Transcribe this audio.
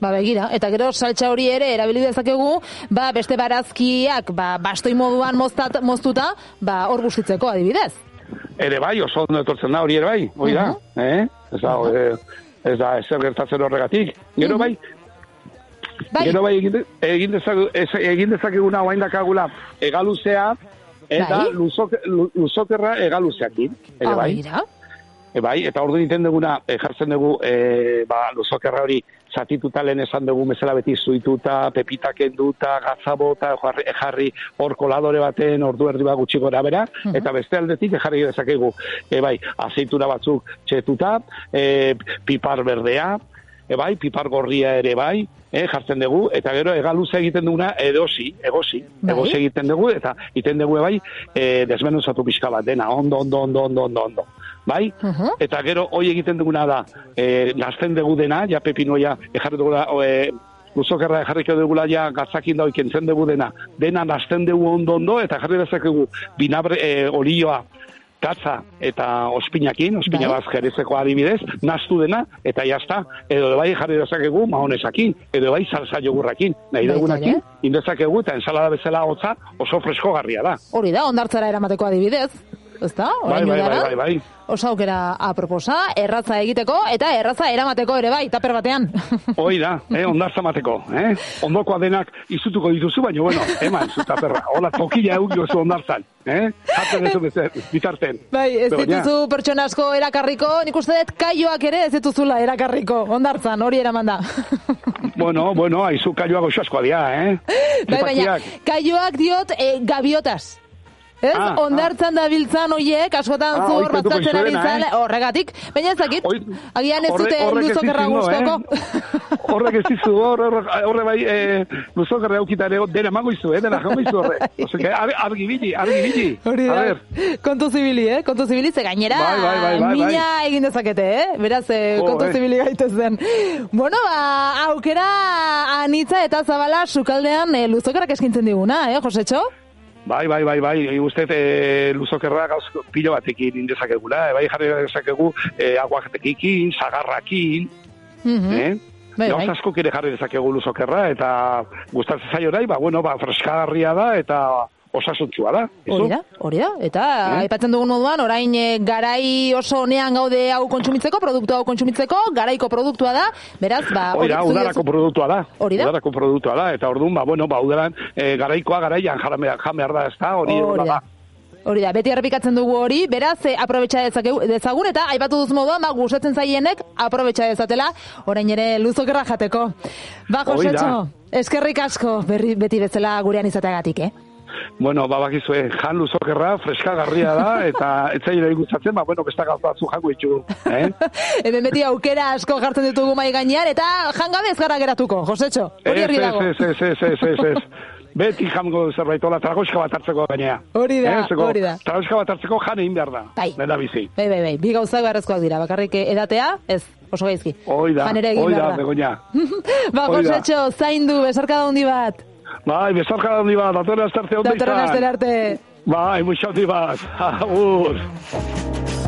Begira, eta gero saltsa hori ere erabili dezakegu, beste barazkiak, bastoi moduan moztuta, hor bustitzeko adibidez. Ere bai, oso ondo etortzen da hori ere bai, hori da, ez da, ezer gertatzen horregatik. Gero bai, egin dezakeguna oain dakagula egaluzea, eta luzokerra egaluzeakin, ere bai. Bai, eta ordu egiten duguna, jartzen dugu, luzokerra hori zatituta lehen esan dugu bezala beti zuituta, pepita kenduta, gatzabota, jarri hor koladore baten ordu erdi bat gutxi gora bera, eta beste aldetik jarri dezakegu, azeitura batzuk txetuta, pipar berdea, pipar gorria ere bai, jartzen dugu, eta gero egaluze egiten duguna egosi egiten dugu, eta egiten dugu desmenuzatu pixka bat dena, ondo. Bai? Eta gero hoi egiten duguna da, nazten dugu dena, ja pepinoia, jarri dugula, luzokerra jarriko dugula, ja gatzakin da kentzen dugu dena nazten dugu ondo, eta jarri dezakegu binabre, olioa, gatza eta ospina bat jerezeko adibidez, naztu dena, eta jazta, edo bai jarri dezakegu mahonesakin, edo bai salsa jogurrakin, nahi dugunakin, indezakegu, eta ensalada bezala hotza oso fresko garria da. Hori da, ondartzara eramateko adibidez. Ezta? Bai. Oso aukera aproposa, erratza egiteko, eta erratza eramateko ere bai, taper batean. Hoi da, ondartza mateko. Ondokoa denak izutuko dituzu, baina, eman zu taperra. Hola, tokila eugio zu ondartzan. Jaten ez bitarten. Bai, ez dituzu pertsona asko erakarriko, nik uste dut kaioak ere ez dituzula erakarriko, ondartzan, hori eraman da. Bueno, haizu kaioak oso askoa dira, Bai, baina, kaioak diot gabiotas. Ez, ondartzan da biltzan oiek, askotan zu hor bazkatzen ari zale, horregatik, baina ez dakit, agian ez dute luzokerra guztoko. Horrek ez dizu, horre bai, luzokerra eukita ere, dena mango izu, dena jango izu horre. Oseke, argi bili. Hori da, kontu zibili, ze gainera, mina egin dezakete, beraz, kontu zibili gaitezen. Bueno, aukera anitza eta zabala sukaldean luzokerrak eskintzen diguna, Josetxo? Bai, uste luzokerra gauz pilo batekin indezakegula, jarri dezakegu aguaketekikin, sagarrakin, gauz asko kire jarri dezakegu luzokerra, eta gustatzen zaio nahi, freskagarria da, eta osasuntzua da. Hori da, eta aipatzen dugun moduan, orain garai oso honean gaude hau kontsumitzeko, produktu hau kontsumitzeko, garaiko produktua da, beraz, udarako produktua da, eta orduan, udaran, garaian jamear da, ez da, Hori da, beti errepikatzen dugu hori, beraz, aprobetxa dezagun, eta aipatu duz moduan, gustatzen zaienek, aprobetxa dezatela, orain ere luzokerra jateko. Josetxo, eskerrik asko, beti bezala gurean izateagatik, bakizue, jan luzokerra, freskagarria da, eta etzaile gustatzen, besta gautatzu jango itxu. Hemen beti aukera asko jartzen ditugu mai gainean, eta jangabe ez gara geratuko, Josetxo, hori herri dago. Ez. Beti jango zerbaitola, tragoska bat hartzeko gainea. Hori da. Tragoska bat hartzeko jan egin behar da. Nena bizi. Bai. Bi gauzak beharrezkoak dira, bakarrik edatea, ez, oso gaizki. Hoi da, Begoña. Josetxo, zaindu, besarkada handi bat. Bai, besarkada handi bat, datorren astarte ondo izan. Datorren astarte arte. Bai, muixauti bat. Agur.